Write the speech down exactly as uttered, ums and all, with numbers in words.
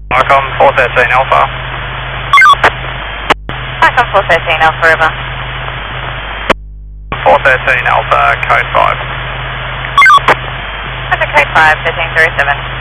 Icon four thirteen Alpha. Icon four thirteen Alpha River. four thirteen Alpha, code five. Alpha code five, thirteen zero seven.